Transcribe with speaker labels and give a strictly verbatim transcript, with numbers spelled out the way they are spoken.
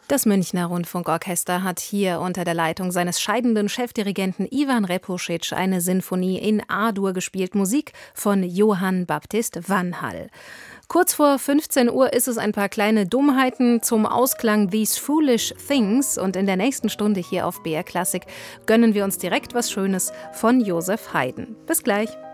Speaker 1: Das Münchner Rundfunkorchester hat hier unter der Leitung seines scheidenden Chefdirigenten Ivan Repuschitsch eine Sinfonie in A-Dur gespielt, Musik von Johann Baptist Vanhal. Kurz vor fünfzehn Uhr ist es ein paar kleine Dummheiten zum Ausklang These Foolish Things und in der nächsten Stunde hier auf B R Klassik gönnen wir uns direkt was Schönes von Joseph Haydn. Bis gleich.